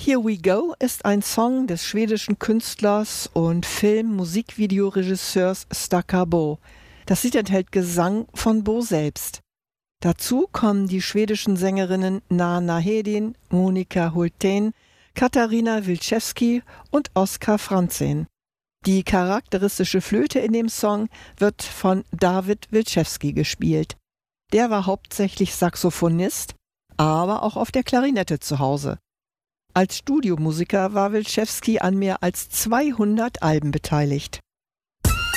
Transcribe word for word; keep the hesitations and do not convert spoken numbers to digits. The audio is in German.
Here We Go ist ein Song des schwedischen Künstlers und Film-Musikvideoregisseurs Stakka Bo. Das Lied enthält Gesang von Bo selbst. Dazu kommen die schwedischen Sängerinnen Nana Hedin, Monica Hultén, Katarina Wilczewski und Oskar Franzén. Die charakteristische Flöte in dem Song wird von David Wilczewski gespielt. Der war hauptsächlich Saxophonist, aber auch auf der Klarinette zu Hause. Als Studiomusiker war Wilczewski an mehr als zweihundert Alben beteiligt.